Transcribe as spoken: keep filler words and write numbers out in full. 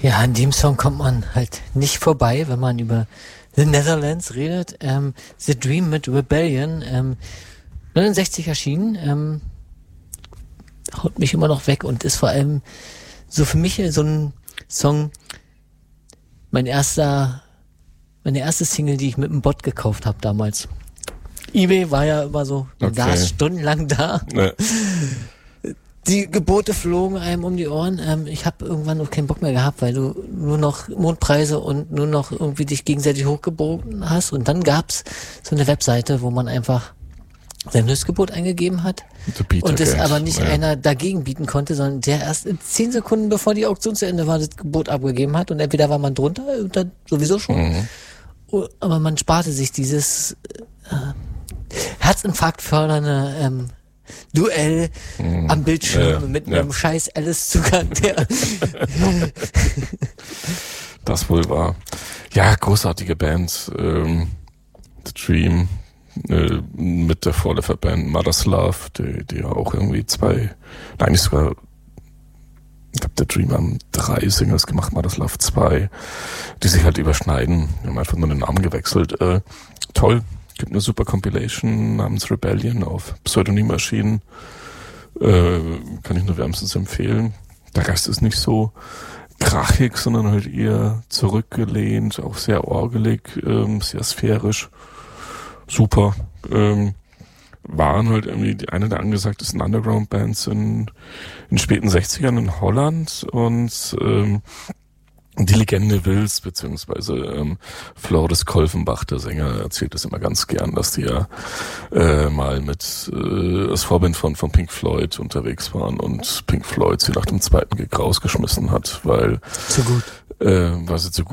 Ja, an dem Song kommt man halt nicht vorbei, wenn man über The Netherlands redet. Ähm, The Dream mit Rebellion, ähm, neunundsechzig erschienen, ähm, haut mich immer noch weg und ist vor allem so für mich so ein Song, mein erster, meine erste Single, die ich mit dem Bot gekauft habe damals. eBay war ja immer so, du Okay. saß stundenlang da. Ne. Die Gebote flogen einem um die Ohren. Ähm, ich habe irgendwann noch keinen Bock mehr gehabt, weil du nur noch Mondpreise und nur noch irgendwie dich gegenseitig hochgebogen hast. Und dann gab's so eine Webseite, wo man einfach sein Höchstgebot eingegeben hat und es aber nicht ja. einer dagegen bieten konnte, sondern der erst in zehn Sekunden, bevor die Auktion zu Ende war, das Gebot abgegeben hat und entweder war man drunter oder sowieso schon, Mhm. aber man sparte sich dieses äh, Herzinfarkt fördernde ähm, Duell Mhm. am Bildschirm Ja, mit ja. einem scheiß Alice-Zugang, der Das wohl war. Ja, großartige Band. Ähm, The Dream äh, mit der Vorläuferband Mother's Love, die, die ja auch irgendwie zwei, nein, nicht sogar, ich glaube, The Dream haben drei Singles gemacht, Mother's Love zwei, die sich halt überschneiden. Die haben einfach nur den Namen gewechselt. Äh, toll. Gibt eine super Compilation namens Rebellion auf Pseudonym erschienen. Äh, kann ich nur wärmstens empfehlen. Der Geist ist nicht so krachig, sondern halt eher zurückgelehnt, auch sehr orgelig, ähm, sehr sphärisch. Super. Ähm, waren halt irgendwie die, eine der angesagtesten Underground-Bands in in späten sechzigern in Holland und ähm, die Legende will's, beziehungsweise ähm, Floris Kolfenbach, der Sänger, erzählt das immer ganz gern, dass die ja äh, mal mit äh, als Vorbild von von Pink Floyd unterwegs waren und Pink Floyd sie nach dem zweiten Gig rausgeschmissen hat, weil zu gut. äh, weil sie zu gut